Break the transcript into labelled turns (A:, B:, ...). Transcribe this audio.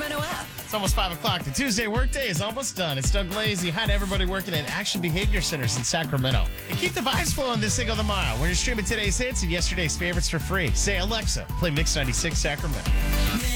A: Sacramento app.
B: It's almost 5 o'clock. The Tuesday workday is almost done. It's Doug Lazy. Hi to everybody working at Action Behavior Centers in Sacramento. And keep the vibes flowing this single of the mile. We're streaming today's hits and yesterday's favorites for free. Say, Alexa, play Mix 96 Sacramento.